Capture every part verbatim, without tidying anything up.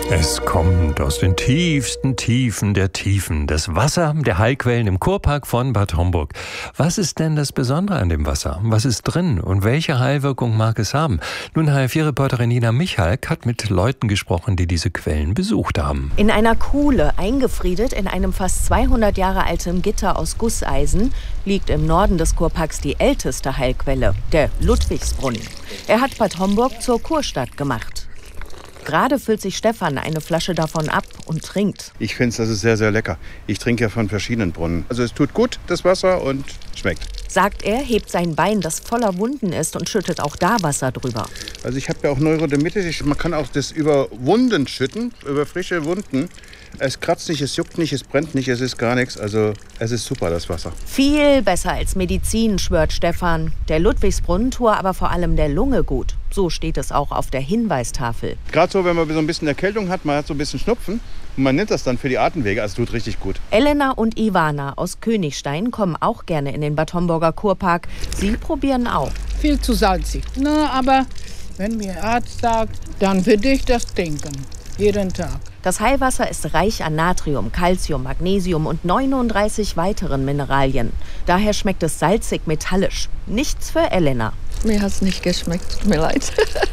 Es kommt aus den tiefsten Tiefen der Tiefen das Wasser der Heilquellen im Kurpark von Bad Homburg. Was ist denn das Besondere an dem Wasser? Was ist drin und welche Heilwirkung mag es haben? Nun, H F vier-Reporterin Nina Michalk hat mit Leuten gesprochen, die diese Quellen besucht haben. In einer Kuhle, eingefriedet in einem fast zweihundert Jahre alten Gitter aus Gusseisen, liegt im Norden des Kurparks die älteste Heilquelle, der Ludwigsbrunnen. Er hat Bad Homburg zur Kurstadt gemacht. Gerade füllt sich Stefan eine Flasche davon ab und trinkt. Ich finde es, das ist sehr, sehr lecker. Ich trinke ja von verschiedenen Brunnen. Also es tut gut, das Wasser, und schmeckt. Sagt er, hebt sein Bein, das voller Wunden ist, und schüttet auch da Wasser drüber. Also ich habe ja auch Neurodermitis. Man kann auch das über Wunden schütten, über frische Wunden. Es kratzt nicht, es juckt nicht, es brennt nicht, es ist gar nichts. Also es ist super, das Wasser. Viel besser als Medizin, schwört Stefan. Der Ludwigsbrunnen tue aber vor allem der Lunge gut. So steht es auch auf der Hinweistafel. Gerade so, wenn man so ein bisschen Erkältung hat, man hat so ein bisschen Schnupfen. Und man nimmt das dann für die Atemwege, also tut richtig gut. Elena und Ivana aus Königstein kommen auch gerne in den Bad Homburger Kurpark. Sie probieren auch. Viel zu salzig. Na, aber wenn mir Arzt sagt, dann würde ich das trinken. Jeden Tag. Das Heilwasser ist reich an Natrium, Calcium, Magnesium und neununddreißig weiteren Mineralien. Daher schmeckt es salzig-metallisch. Nichts für Elena. Mir hat es nicht geschmeckt, tut mir leid.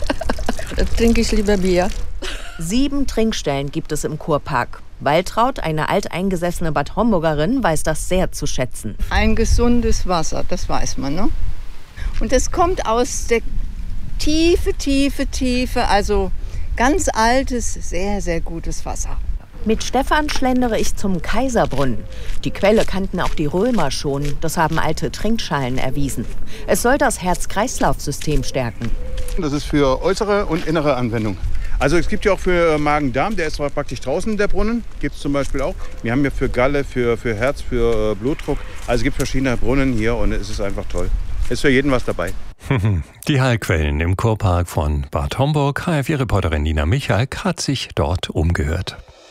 Da trinke ich lieber Bier. Sieben Trinkstellen gibt es im Kurpark. Waltraud, eine alteingesessene Bad Homburgerin, weiß das sehr zu schätzen. Ein gesundes Wasser, das weiß man, ne? Und es kommt aus der Tiefe, Tiefe, Tiefe, also ganz altes, sehr, sehr gutes Wasser. Mit Stefan schlendere ich zum Kaiserbrunnen. Die Quelle kannten auch die Römer schon. Das haben alte Trinkschalen erwiesen. Es soll das Herz-Kreislauf-System stärken. Das ist für äußere und innere Anwendung. Also es gibt ja auch für Magen-Darm, der ist zwar praktisch draußen, der Brunnen, gibt es zum Beispiel auch. Wir haben ja für Galle, für, für Herz, für Blutdruck. Also es gibt verschiedene Brunnen hier und es ist einfach toll. Ist für jeden was dabei. Die Heilquellen im Kurpark von Bad Homburg. H F vier-Reporterin Nina Michalk hat sich dort umgehört.